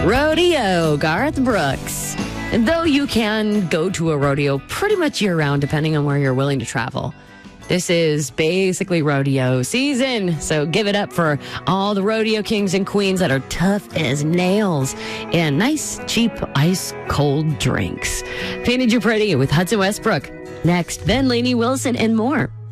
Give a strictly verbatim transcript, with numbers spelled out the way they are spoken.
Rodeo, Garth Brooks. And though you can go to a rodeo pretty much year-round, depending on where you're willing to travel, this is basically rodeo season. So give it up for all the rodeo kings and queens that are tough as nails and nice, cheap, ice-cold drinks. Painted You Pretty with Hudson Westbrook. Next, then Lainey Wilson and more.